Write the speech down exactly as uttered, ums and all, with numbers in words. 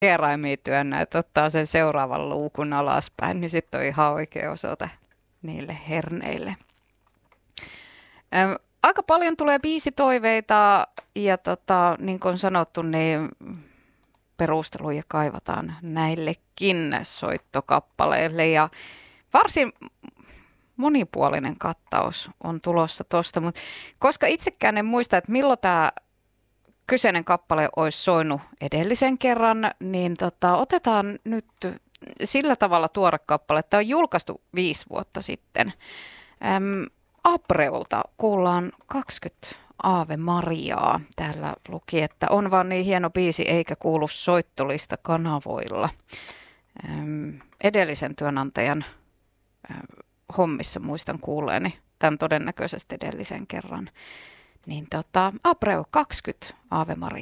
hieraimia työnnä, että ottaa sen seuraavan luukun alaspäin, niin sitten on ihan oikea osoite niille herneille. Ähm, aika paljon tulee biisitoiveita ja tota, niin kuin sanottu, niin perusteluja kaivataan näillekin soittokappaleille ja varsin monipuolinen kattaus on tulossa tuosta, mutta koska itsekään en muista, että milloin tämä kyseinen kappale olisi soinut edellisen kerran, niin tota, otetaan nyt sillä tavalla tuore kappale. Tämä on julkaistu viisi vuotta sitten. Äm, Abreulta kuullaan kaksikymmentä Aave Mariaa. Täällä luki, että on vaan niin hieno biisi eikä kuulu soittolista kanavoilla. Äm, edellisen työnantajan äh, hommissa muistan kuulleeni tämän todennäköisesti edellisen kerran. Niin tota, Abreu kaksikymmentä Aave Maria.